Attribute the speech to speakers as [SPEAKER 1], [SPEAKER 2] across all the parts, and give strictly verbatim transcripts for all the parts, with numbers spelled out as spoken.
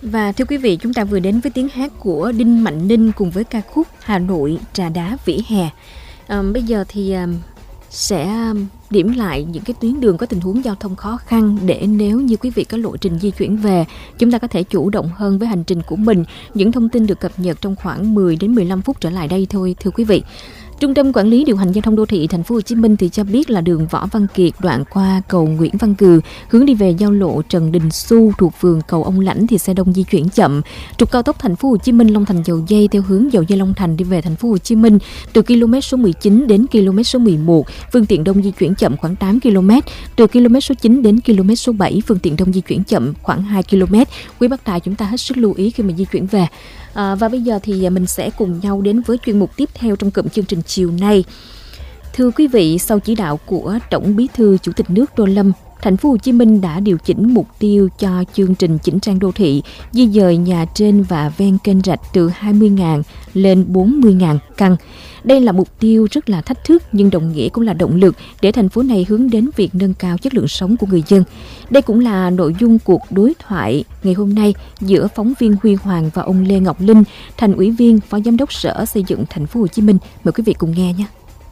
[SPEAKER 1] Và thưa quý vị, chúng ta vừa đến với tiếng hát của Đinh Mạnh Ninh cùng với ca khúc Hà Nội trà đá vỉa hè. À, bây giờ thì à, sẽ điểm lại những cái tuyến đường có tình huống giao thông khó khăn để nếu như quý vị có lộ trình di chuyển về, chúng ta có thể chủ động hơn với hành trình của mình. Những thông tin được cập nhật trong khoảng mười đến mười lăm phút trở lại đây thôi thưa quý vị. Trung tâm Quản lý điều hành giao thông đô thị Thành phố Hồ Chí Minh thì cho biết là đường Võ Văn Kiệt đoạn qua cầu Nguyễn Văn Cừ hướng đi về giao lộ Trần Đình Xu thuộc phường Cầu Ông Lãnh thì xe đông di chuyển chậm. Trục cao tốc Thành phố Hồ Chí Minh Long Thành Dầu Giây theo hướng Dầu Giây Long Thành đi về Thành phố Hồ Chí Minh từ km số mười chín đến km số mười một, phương tiện đông di chuyển chậm khoảng tám ki lô mét. Từ km số chín đến km số bảy, phương tiện đông di chuyển chậm khoảng hai ki lô mét. Quý bác tài chúng ta hết sức lưu ý khi mà di chuyển về. À, và bây giờ thì mình sẽ cùng nhau đến với chuyên mục tiếp theo trong cụm chương trình chiều nay. Thưa quý vị, sau chỉ đạo của Tổng Bí thư Chủ tịch nước Tô Lâm, Thành phố Hồ Chí Minh đã điều chỉnh mục tiêu cho chương trình chỉnh trang đô thị, di dời nhà trên và ven kênh rạch từ hai mươi nghìn lên bốn mươi nghìn căn. Đây là mục tiêu rất là thách thức nhưng đồng nghĩa cũng là động lực để thành phố này hướng đến việc nâng cao chất lượng sống của người dân. Đây cũng là nội dung cuộc đối thoại ngày hôm nay giữa phóng viên Huy Hoàng và ông Lê Ngọc Linh, Thành ủy viên, Phó Giám đốc Sở Xây dựng Thành phố Hồ Chí Minh. Mời quý vị cùng nghe nhé.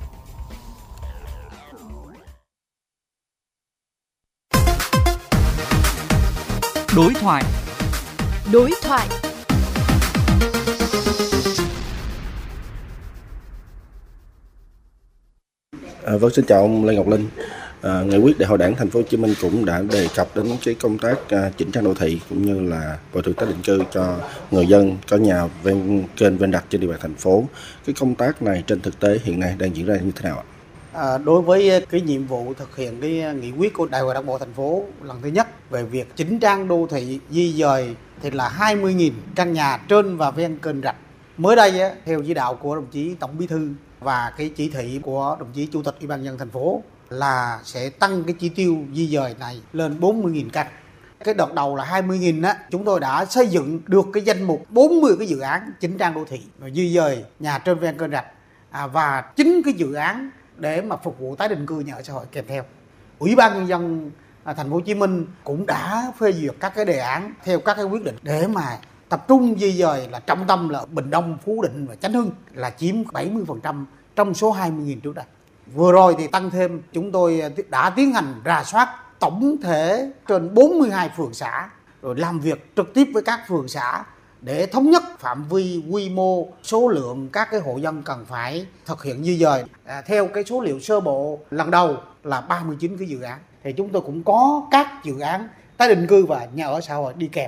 [SPEAKER 2] Đối thoại. Đối thoại.
[SPEAKER 3] À, vâng, xin chào ông Lê Ngọc Linh. À, nghị quyết Đại hội Đảng Thành phố Hồ Chí Minh cũng đã đề cập đến cái công tác à, chỉnh trang đô thị cũng như là bồi thường tái định cư cho người dân có nhà ven kênh ven rạch trên địa bàn thành phố. Cái công tác này trên thực tế hiện nay đang diễn ra như thế nào ạ?
[SPEAKER 4] À, đối với cái nhiệm vụ thực hiện cái nghị quyết của Đại hội Đảng bộ thành phố lần thứ nhất về việc chỉnh trang đô thị, di dời thì là hai mươi nghìn căn nhà trên và ven kênh rạch. Mới đây á, theo chỉ đạo của đồng chí Tổng Bí thư và cái chỉ thị của đồng chí Chủ tịch Ủy ban nhân dân thành phố là sẽ tăng cái chỉ tiêu di dời này lên bốn mươi nghìn căn. Cái đợt đầu là hai mươi nghìn á, chúng tôi đã xây dựng được cái danh mục bốn mươi cái dự án chỉnh trang đô thị và di dời nhà trên ven kênh rạch à, và chín cái dự án để mà phục vụ tái định cư nhà ở xã hội kèm theo. Ủy ban nhân dân Thành phố Hồ Chí Minh cũng đã phê duyệt các cái đề án theo các cái quyết định để mà tập trung di dời là trọng tâm là Bình Đông, Phú Định và Chánh Hưng là chiếm bảy mươi phần trăm trong số hai mươi nghìn trước đây. Vừa rồi thì tăng thêm, chúng tôi đã tiến hành rà soát tổng thể trên bốn mươi hai phường xã rồi làm việc trực tiếp với các phường xã để thống nhất phạm vi, quy mô, số lượng các cái hộ dân cần phải thực hiện di dời. À, theo cái số liệu sơ bộ lần đầu là ba mươi chín cái dự án. Thì chúng tôi cũng có các dự án tái định cư và nhà ở xã hội đi kèm.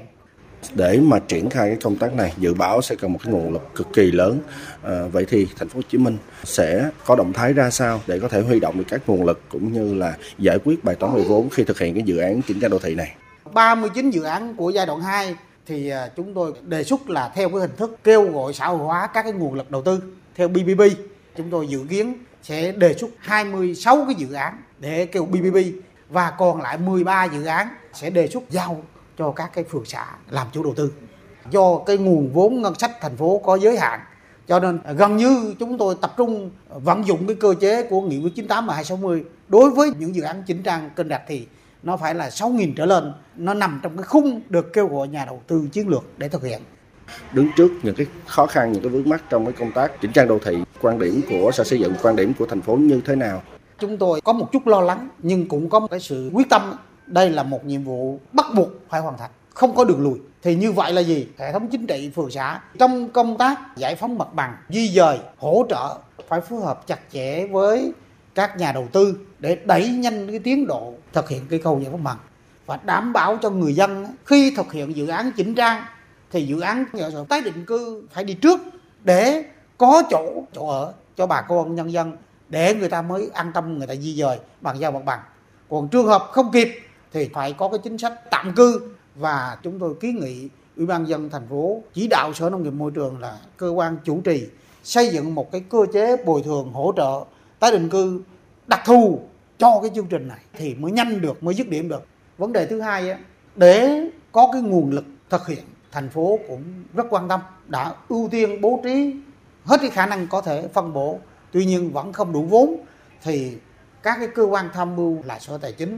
[SPEAKER 3] Để mà triển khai cái công tác này, dự báo sẽ cần một cái nguồn lực cực kỳ lớn. À, vậy thì Thành phố Hồ Chí Minh sẽ có động thái ra sao để có thể huy động được các nguồn lực cũng như là giải quyết bài toán về vốn khi thực hiện cái dự án chỉnh trang đô thị này?
[SPEAKER 4] ba mươi chín dự án của giai đoạn hai thì chúng tôi đề xuất là theo cái hình thức kêu gọi xã hội hóa các cái nguồn lực đầu tư theo pê pê pê. Chúng tôi dự kiến sẽ đề xuất hai mươi sáu cái dự án để kêu pê pê pê và còn lại mười ba dự án sẽ đề xuất giao cho các cái phường xã làm chủ đầu tư. Do cái nguồn vốn ngân sách thành phố có giới hạn cho nên gần như chúng tôi tập trung vận dụng cái cơ chế của nghị quyết chín mươi tám và hai trăm sáu mươi. Đối với những dự án chỉnh trang kênh rạch thì nó phải là sáu nghìn trở lên, nó nằm trong cái khung được kêu gọi nhà đầu tư chiến lược để thực hiện.
[SPEAKER 3] Đứng trước những cái khó khăn, những cái vướng mắc trong cái công tác chỉnh trang đô thị, quan điểm của Sở Xây dựng, quan điểm của thành phố như thế nào?
[SPEAKER 4] Chúng tôi có một chút lo lắng nhưng cũng có một cái sự quyết tâm. Đây là một nhiệm vụ bắt buộc phải hoàn thành, không có đường lùi. Thì như vậy là gì? Hệ thống chính trị phường xã trong công tác giải phóng mặt bằng, di dời, hỗ trợ phải phối hợp chặt chẽ với các nhà đầu tư để đẩy nhanh cái tiến độ thực hiện cái khâu giải phóng mặt bằng và đảm bảo cho người dân khi thực hiện dự án chỉnh trang thì dự án nhà ở tái định cư phải đi trước để có chỗ chỗ ở cho bà con nhân dân để người ta mới an tâm người ta di dời bàn giao mặt bằng. Còn trường hợp không kịp thì phải có cái chính sách tạm cư và chúng tôi kiến nghị Ủy ban nhân dân thành phố chỉ đạo Sở Nông nghiệp Môi trường là cơ quan chủ trì xây dựng một cái cơ chế bồi thường hỗ trợ tái định cư đặc thù cho cái chương trình này thì mới nhanh được, mới dứt điểm được. Vấn đề thứ hai á, để có cái nguồn lực thực hiện, thành phố cũng rất quan tâm, đã ưu tiên bố trí hết cái khả năng có thể phân bổ, tuy nhiên vẫn không đủ vốn thì các cái cơ quan tham mưu là Sở Tài chính,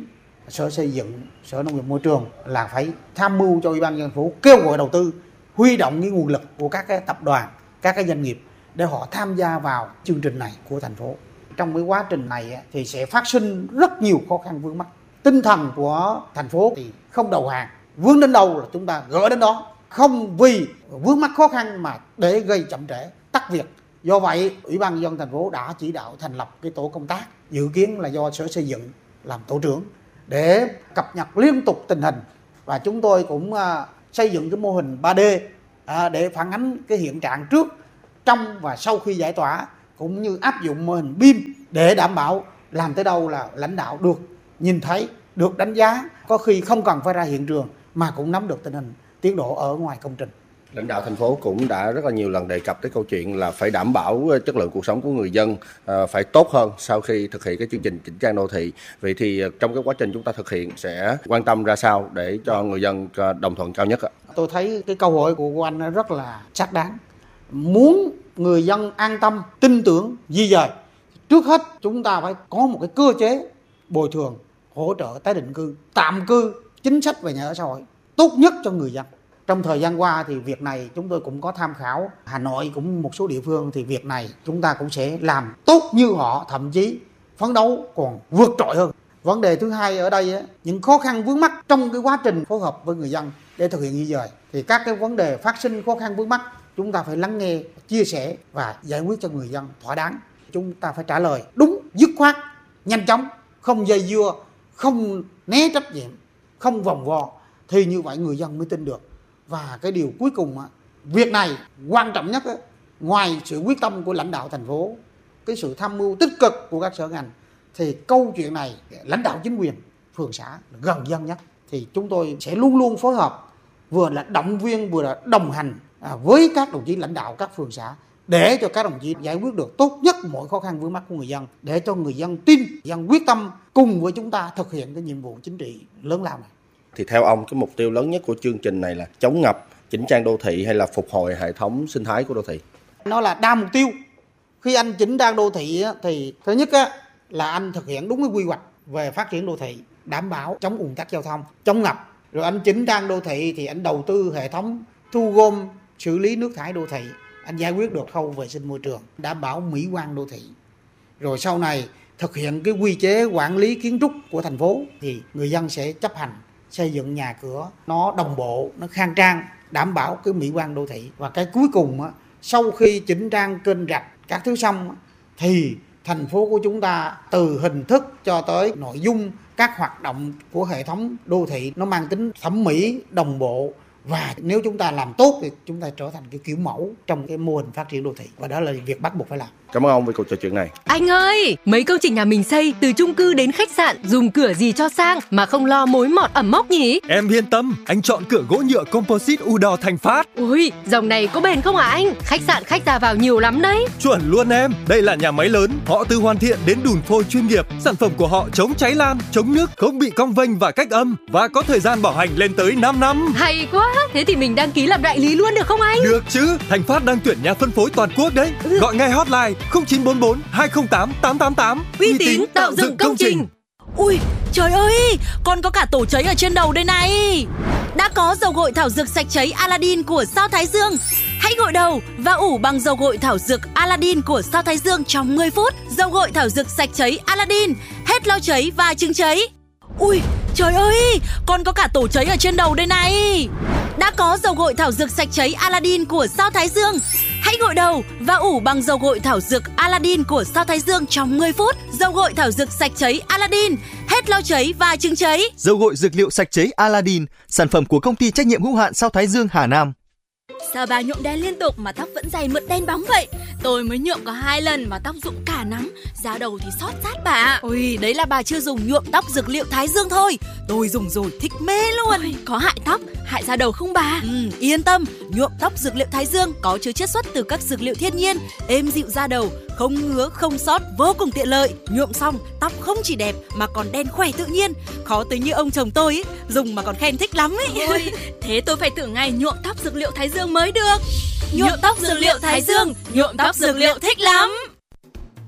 [SPEAKER 4] Sở Xây dựng, Sở Nông nghiệp Môi trường là phải tham mưu cho Ủy ban nhân dân thành phố kêu gọi đầu tư, huy động cái nguồn lực của các cái tập đoàn, các cái doanh nghiệp để họ tham gia vào chương trình này của thành phố. Trong cái quá trình này thì sẽ phát sinh rất nhiều khó khăn vướng mắc. Tinh thần của thành phố thì không đầu hàng, vướng đến đâu là chúng ta gỡ đến đó, không vì vướng mắc khó khăn mà để gây chậm trễ, tắc việc. Do vậy, Ủy ban nhân dân thành phố đã chỉ đạo thành lập cái tổ công tác, dự kiến là do Sở Xây dựng làm tổ trưởng để cập nhật liên tục tình hình, và chúng tôi cũng uh, xây dựng cái mô hình ba D uh, để phản ánh cái hiện trạng trước, trong và sau khi giải tỏa, cũng như áp dụng mô hình bê i em để đảm bảo làm tới đâu là lãnh đạo được nhìn thấy, được đánh giá, có khi không cần phải ra hiện trường mà cũng nắm được tình hình tiến độ ở ngoài công trình.
[SPEAKER 3] Lãnh đạo thành phố cũng đã rất là nhiều lần đề cập tới câu chuyện là phải đảm bảo chất lượng cuộc sống của người dân phải tốt hơn sau khi thực hiện cái chương trình chỉnh trang đô thị. Vậy thì trong cái quá trình chúng ta thực hiện sẽ quan tâm ra sao để cho người dân đồng thuận cao nhất ạ?
[SPEAKER 4] Tôi thấy cái câu hỏi của anh rất là xác đáng. Muốn người dân an tâm, tin tưởng, di dời, trước hết chúng ta phải có một cái cơ chế bồi thường, hỗ trợ tái định cư, tạm cư, chính sách về nhà ở xã hội tốt nhất cho người dân. Trong thời gian qua thì việc này chúng tôi cũng có tham khảo Hà Nội, cũng một số địa phương, thì việc này chúng ta cũng sẽ làm tốt như họ, thậm chí phấn đấu còn vượt trội hơn. Vấn đề thứ hai ở đây, những khó khăn vướng mắc trong cái quá trình phối hợp với người dân để thực hiện di dời, thì các cái vấn đề phát sinh khó khăn vướng mắc chúng ta phải lắng nghe, chia sẻ và giải quyết cho người dân thỏa đáng. Chúng ta phải trả lời đúng, dứt khoát, nhanh chóng, không dây dưa, không né trách nhiệm, không vòng vo, thì như vậy người dân mới tin được. Và cái điều cuối cùng, việc này quan trọng nhất, ngoài sự quyết tâm của lãnh đạo thành phố, cái sự tham mưu tích cực của các sở ngành, thì câu chuyện này lãnh đạo chính quyền phường xã gần dân nhất, thì chúng tôi sẽ luôn luôn phối hợp, vừa là động viên vừa là đồng hành với các đồng chí lãnh đạo các phường xã để cho các đồng chí giải quyết được tốt nhất mọi khó khăn vướng mắc của người dân, để cho người dân tin, dân quyết tâm cùng với chúng ta thực hiện cái nhiệm vụ chính trị lớn lao này.
[SPEAKER 3] Thì theo ông, cái mục tiêu lớn nhất của chương trình này là chống ngập, chỉnh trang đô thị hay là phục hồi hệ thống sinh thái của đô thị?
[SPEAKER 4] Nó là đa mục tiêu. Khi anh chỉnh trang đô thị thì thứ nhất là anh thực hiện đúng cái quy hoạch về phát triển đô thị, đảm bảo chống ùn tắc giao thông, chống ngập. Rồi anh chỉnh trang đô thị thì anh đầu tư hệ thống thu gom, xử lý nước thải đô thị, anh giải quyết được khâu vệ sinh môi trường, đảm bảo mỹ quan đô thị. Rồi sau này thực hiện cái quy chế quản lý kiến trúc của thành phố thì người dân sẽ chấp hành xây dựng nhà cửa nó đồng bộ, nó khang trang, đảm bảo cái mỹ quan đô thị. Và cái cuối cùng, sau khi chỉnh trang kênh rạch, các thứ xong, thì thành phố của chúng ta từ hình thức cho tới nội dung, các hoạt động của hệ thống đô thị nó mang tính thẩm mỹ, đồng bộ. Và nếu chúng ta làm tốt thì chúng ta trở thành cái kiểu mẫu trong cái mô hình phát triển đô thị. Và đó là việc bắt buộc phải làm.
[SPEAKER 3] Cảm ơn ông vì cuộc trò chuyện này.
[SPEAKER 5] Anh ơi, mấy công trình nhà mình xây từ chung cư đến khách sạn, dùng cửa gì cho sang mà không lo mối mọt ẩm mốc nhỉ?
[SPEAKER 6] Em yên tâm, anh chọn cửa gỗ nhựa composite Udor Thành Phát.
[SPEAKER 5] Ui, dòng này có bền không hả anh? Khách sạn khách ra vào nhiều lắm đấy.
[SPEAKER 6] Chuẩn luôn em, đây là nhà máy lớn, họ từ hoàn thiện đến đùn phôi chuyên nghiệp. Sản phẩm của họ chống cháy lan, chống nước, không bị cong vênh và cách âm, và có thời gian bảo hành lên tới năm năm.
[SPEAKER 5] Hay quá, thế thì mình đăng ký làm đại lý luôn được không anh?
[SPEAKER 6] Được chứ, Thành Phát đang tuyển nhà phân phối toàn quốc đấy. Ừ. Gọi ngay hotline không chín bốn bốn hai không tám tám tám tám.
[SPEAKER 5] Uy tín tạo dựng công trình.
[SPEAKER 7] Ui, trời ơi, còn có cả tổ cháy ở trên đầu đây này. Đã có dầu gội thảo dược sạch cháy Aladdin của Sao Thái Dương. Hãy gội đầu và ủ bằng dầu gội thảo dược Aladdin của Sao Thái Dương trong mười phút. Dầu gội thảo dược sạch cháy Aladdin, hết lo cháy và chứng cháy. Ui, trời ơi, còn có cả tổ cháy ở trên đầu đây này. Đã có dầu gội thảo dược sạch cháy Aladdin của Sao Thái Dương. Hãy gội đầu và ủ bằng dầu gội thảo dược Aladdin của Sao Thái Dương trong mười phút. Dầu gội thảo dược sạch cháy Aladdin, hết lo cháy và chứng cháy.
[SPEAKER 8] Dầu gội dược liệu sạch cháy Aladdin, sản phẩm của công ty trách nhiệm hữu hạn Sao Thái Dương Hà Nam.
[SPEAKER 7] Sao bà nhuộm đen liên tục mà tóc vẫn dày mượt đen bóng vậy? Tôi mới nhuộm có hai lần mà tóc rụng cả nắng, da đầu thì xót rát bà. Ôi, đấy là bà chưa dùng nhuộm tóc dược liệu Thái Dương thôi. Tôi dùng rồi thích mê luôn. Ôi, có hại tóc, hại da đầu không bà? Ừ, yên tâm, nhuộm tóc dược liệu Thái Dương có chứa chiết xuất từ các dược liệu thiên nhiên, êm dịu da đầu, không ngứa, không xót, vô cùng tiện lợi. Nhuộm xong, tóc không chỉ đẹp mà còn đen khỏe tự nhiên. Khó tới như ông chồng tôi ấy, dùng mà còn khen thích lắm ấy. Ôi, thế tôi phải thử ngay nhuộm tóc dược liệu Thái Dương mới được. Nhuộm tóc dược liệu Thái Dương, nhuộm tóc dược liệu thích lắm.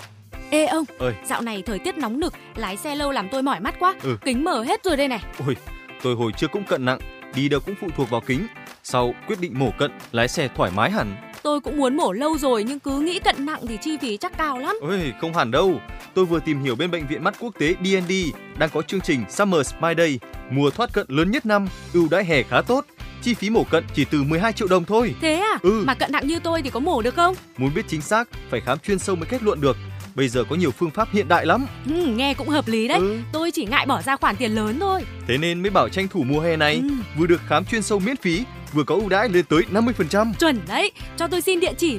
[SPEAKER 7] Ê ông,
[SPEAKER 9] Ơi.
[SPEAKER 7] dạo này thời tiết nóng nực, lái xe lâu làm tôi mỏi mắt quá.
[SPEAKER 9] Ừ.
[SPEAKER 7] Kính mở hết rồi đây này.
[SPEAKER 9] Ôi, tôi hồi trước cũng cận nặng, đi đâu cũng phụ thuộc vào kính. Sau quyết định mổ cận, lái xe thoải mái hẳn.
[SPEAKER 7] Tôi cũng muốn mổ lâu rồi nhưng cứ nghĩ cận nặng thì chi phí chắc cao lắm.
[SPEAKER 9] Ôi, không hẳn đâu. Tôi vừa tìm hiểu bên bệnh viện mắt quốc tế đê en đê đang có chương trình Summer Smile Day, mùa thoát cận lớn nhất năm, ưu đãi hè khá tốt. Chi phí mổ cận chỉ từ mười hai triệu đồng thôi.
[SPEAKER 7] Thế à?
[SPEAKER 9] Ừ.
[SPEAKER 7] Mà cận nặng như tôi thì có mổ được không?
[SPEAKER 9] Muốn biết chính xác, phải khám chuyên sâu mới kết luận được. Bây giờ có nhiều phương pháp hiện đại lắm.
[SPEAKER 7] Ừ, nghe cũng hợp lý đấy.
[SPEAKER 9] Ừ.
[SPEAKER 7] Tôi chỉ ngại bỏ ra khoản tiền lớn thôi.
[SPEAKER 9] Thế nên mới bảo tranh thủ mùa hè này,
[SPEAKER 7] Ừ.
[SPEAKER 9] vừa được khám chuyên sâu miễn phí, vừa có ưu đãi lên tới năm mươi phần trăm.
[SPEAKER 7] Chuẩn đấy. Cho tôi xin địa chỉ